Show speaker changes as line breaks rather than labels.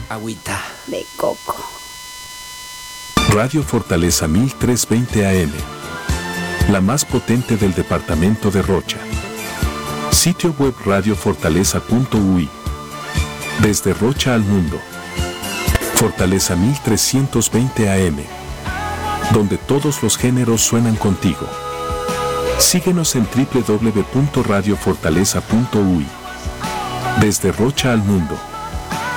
Agüita
de coco.
Radio Fortaleza 1320 AM. La más potente del departamento de Rocha. Sitio web radiofortaleza.ui. Desde Rocha al mundo. Fortaleza 1320 AM. Donde todos los géneros suenan contigo. Síguenos en www.radiofortaleza.ui. Desde Rocha al mundo.